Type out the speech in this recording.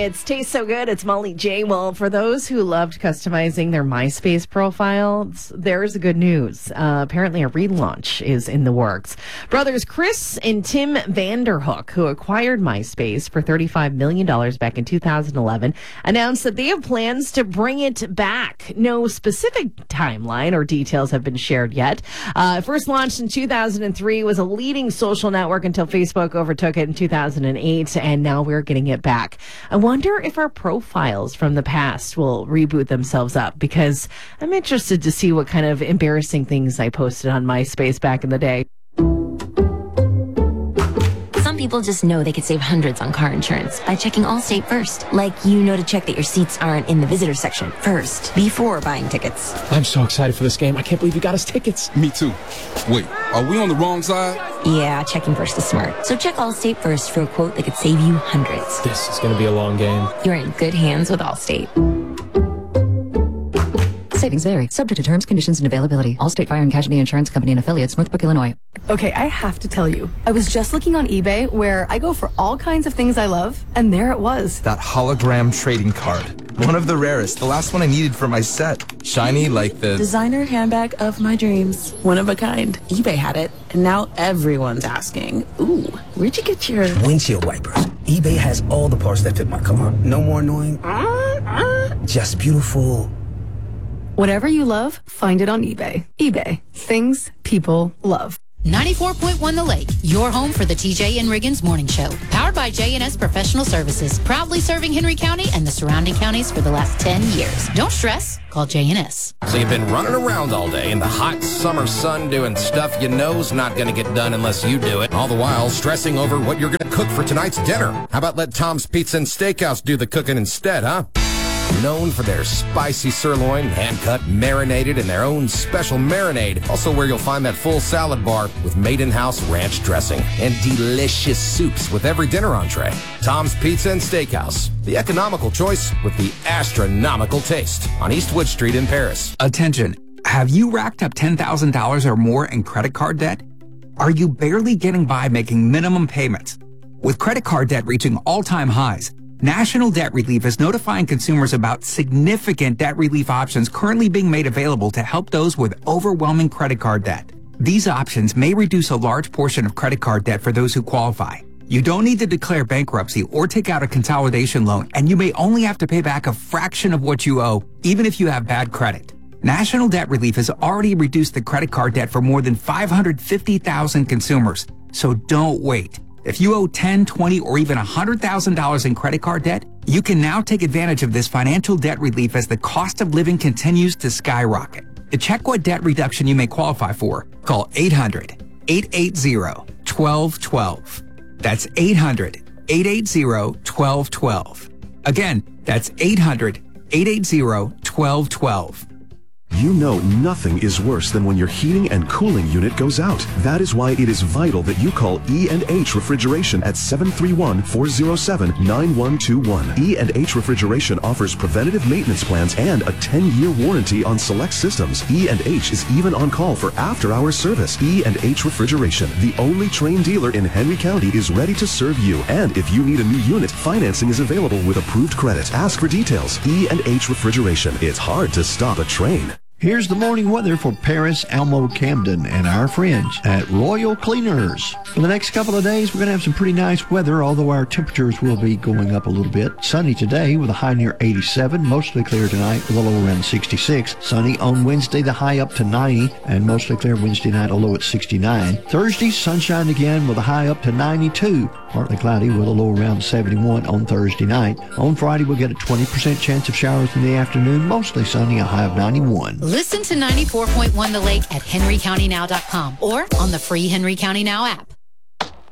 It's Tastes So Good. It's Molly J. Well, for those who loved customizing their MySpace profiles, there's good news. Apparently a relaunch is in the works. Brothers Chris and Tim Vanderhook, who acquired MySpace for $35 million back in 2011, announced that they have plans to bring it back. No specific timeline or details have been shared yet. First launched in 2003, was a leading social network until Facebook overtook it in 2008, and now we're getting it back. I wonder if our profiles from the past will reboot themselves up, because I'm interested to see what kind of embarrassing things I posted on MySpace back in the day. Some people just know they could save hundreds on car insurance by checking Allstate first. Like, to check that your seats aren't in the visitor section first, before buying tickets. I'm so excited for this game. I can't believe you got us tickets. Me too. Wait, are we on the wrong side? Yeah, checking first is smart. So check Allstate first for a quote that could save you hundreds. This is going to be a long game. You're in good hands with Allstate. Savings vary. Subject to terms, conditions, and availability. Allstate Fire and Casualty Insurance Company and Affiliates, Northbrook, Illinois. Okay, I have to tell you, I was just looking on eBay where I go for all kinds of things I love, and there it was. That hologram trading card. One of the rarest. The last one I needed for my set. Shiny like the designer handbag of my dreams. One of a kind. eBay had it, and now everyone's asking, ooh, where'd you get your windshield wipers? eBay has all the parts that fit my car. No more annoying. Just beautiful. Whatever you love, find it on eBay. eBay. Things people love. 94.1 The Lake, your home for the TJ and Riggins Morning Show. Powered by J&S Professional Services. Proudly serving Henry County and the surrounding counties for the last 10 years. Don't stress. Call J&S. So you've been running around all day in the hot summer sun doing stuff you know's not going to get done unless you do it. All the while stressing over what you're going to cook for tonight's dinner. How about let Tom's Pizza and Steakhouse do the cooking instead, huh? Known for their spicy sirloin, hand-cut, marinated in their own special marinade. Also where you'll find that full salad bar with made-in-house ranch dressing and delicious soups with every dinner entree. Tom's Pizza and Steakhouse, the economical choice with the astronomical taste on Eastwood Street in Paris. Attention, have you racked up $10,000 or more in credit card debt? Are you barely getting by making minimum payments? With credit card debt reaching all-time highs, National Debt Relief is notifying consumers about significant debt relief options currently being made available to help those with overwhelming credit card debt. These options may reduce a large portion of credit card debt for those who qualify. You don't need to declare bankruptcy or take out a consolidation loan, and you may only have to pay back a fraction of what you owe, even if you have bad credit. National Debt Relief has already reduced the credit card debt for more than 550,000 consumers, so don't wait. If you owe $10,000, $20,000, or even $100,000 in credit card debt, you can now take advantage of this financial debt relief as the cost of living continues to skyrocket. To check what debt reduction you may qualify for, call 800-880-1212. That's 800-880-1212. Again, that's 800-880-1212. You know nothing is worse than when your heating and cooling unit goes out. That is why it is vital that you call E&H Refrigeration at 731-407-9121. E&H Refrigeration offers preventative maintenance plans and a 10-year warranty on select systems. E&H is even on call for after-hours service. E&H Refrigeration, the only trained dealer in Henry County, is ready to serve you. And if you need a new unit, financing is available with approved credit. Ask for details. E&H Refrigeration. It's hard to stop a train. Here's the morning weather for Paris, Elmo, Camden, and our friends at Royal Cleaners. For the next couple of days, we're going to have some pretty nice weather, although our temperatures will be going up a little bit. Sunny today with a high near 87, mostly clear tonight with a low around 66. Sunny on Wednesday, the high up to 90, and mostly clear Wednesday night, a low at 69. Thursday, sunshine again with a high up to 92. Partly cloudy with a low around 71 on Thursday night. On Friday, we'll get a 20% chance of showers in the afternoon, mostly sunny, a high of 91. Listen to 94.1 The Lake at henrycountynow.com or on the free Henry County Now app.